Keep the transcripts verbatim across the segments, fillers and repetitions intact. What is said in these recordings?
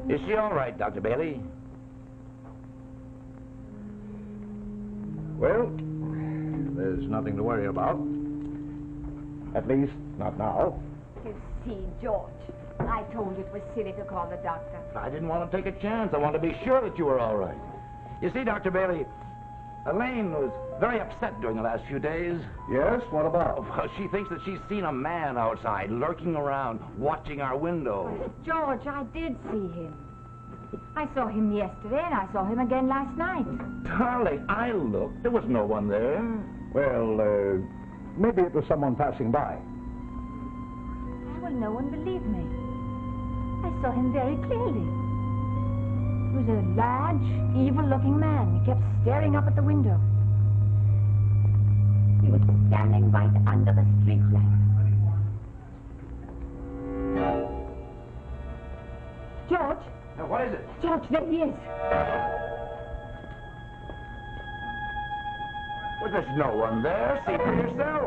Is she all right, Doctor Bailey? Well, there's nothing to worry about. At least, not now. You see, George, I told you it was silly to call the doctor. I didn't want to take a chance. I wanted to be sure that you were all right. You see, Doctor Bailey, Elaine was very upset during the last few days. Yes, what about? Well, she thinks that she's seen a man outside lurking around, watching our window. George, I did see him. I saw him yesterday, and I saw him again last night. Darling, I looked. There was no one there. Well, uh, maybe it was someone passing by. How will no one believe me? I saw him very clearly. He was a large, evil-looking man. He kept staring up at the window. He was standing right under the street lamp. George! Now, what is it? George, there he is. Well, there's no one there. See for yourself.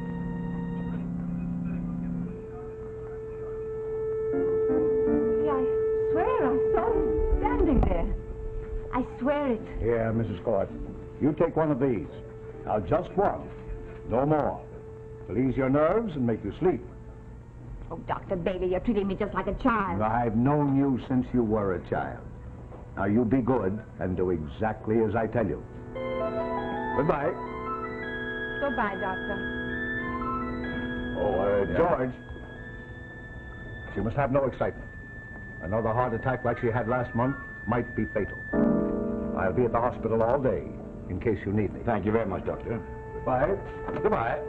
I swear I saw him standing there. I swear it. Here, Missus Court. You take one of these. Now, just one. No more. It'll ease your nerves and make you sleep. Oh, Doctor Bailey, you're treating me just like a child. I've known you since you were a child. Now, you be good and do exactly as I tell you. Goodbye. Goodbye, Doctor. Oh, uh, George. She must have no excitement. Another heart attack like she had last month might be fatal. I'll be at the hospital all day in case you need me. Thank you very much, Doctor. Goodbye. Goodbye.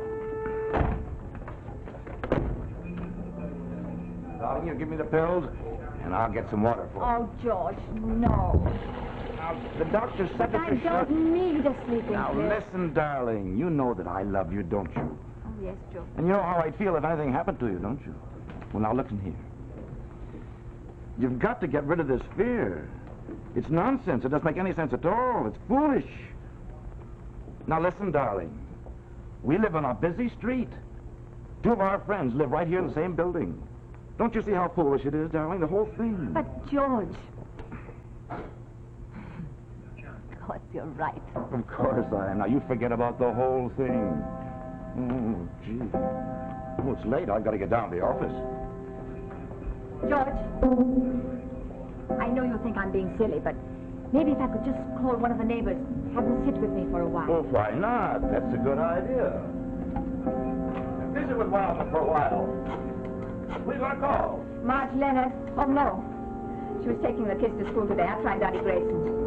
Darling, you give me the pills, and I'll get some water for you. Oh, George, no. Now, the doctor said But that I you don't should... need a sleeping Now, pill. listen, darling. You know that I love you, don't you? Oh, yes, George. And you know how I'd feel if anything happened to you, don't you? Well, now, listen here. You've got to get rid of this fear. It's nonsense. It doesn't make any sense at all. It's foolish. Now, listen, darling. We live on a busy street. Two of our friends live right here in the same building. Don't you see how foolish it is, darling? The whole thing. But, George... Of course, you're right. Of course I am. Now, you forget about the whole thing. Oh, gee. Oh, it's late. I've got to get down to the office. George, I know you think I'm being silly, but maybe if I could just call one of the neighbors, have them sit with me for a while. Well, why not? That's a good idea. Visit with Wilder for a while. Who are you going to call? Marge Leonard. Oh, no. She was taking the kids to school today. I tried Daddy Grayson.